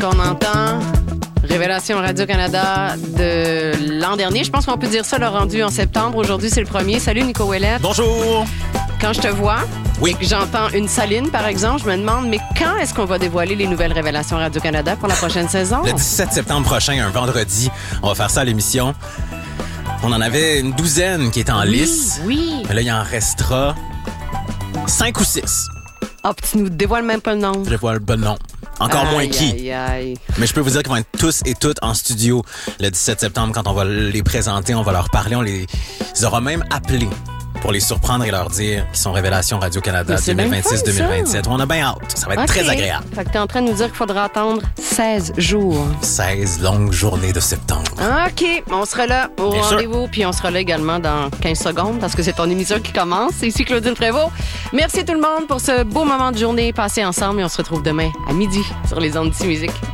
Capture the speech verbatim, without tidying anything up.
qu'on entend. Révélation Radio-Canada de l'an dernier. Je pense qu'on peut dire ça, le rendu en septembre. Aujourd'hui, c'est le premier. Salut, Nico Ouellette. Bonjour. Quand je te vois oui. et que j'entends une Saline, par exemple, je me demande, mais quand est-ce qu'on va dévoiler les nouvelles Révélations Radio-Canada pour la prochaine saison? Le dix-sept septembre prochain, un vendredi. On va faire ça à l'émission. On en avait une douzaine qui étaient en oui, lice. Oui. Mais là, il en restera cinq ou six. Ah, oh, tu nous dévoiles même pas le nom. Je dévoile pas le nom. Encore aïe, moins qui. Aïe, aïe. Mais je peux vous dire qu'ils vont être tous et toutes en studio le dix-sept septembre quand on va les présenter, on va leur parler, on les aura même appelés pour les surprendre et leur dire qu'ils sont Révélation Radio-Canada deux mille vingt-six deux mille vingt-sept. On a bien hâte. Ça va être okay. très agréable. Fait que t'es en train de nous dire qu'il faudra attendre seize jours. seize longues journées de septembre. OK. On sera là au bien rendez-vous. Sûr. Puis on sera là également dans quinze secondes parce que c'est ton émission qui commence. C'est ici Claudine Prévost. Merci tout le monde pour ce beau moment de journée passé ensemble et on se retrouve demain à midi sur les ondes d'ici musique.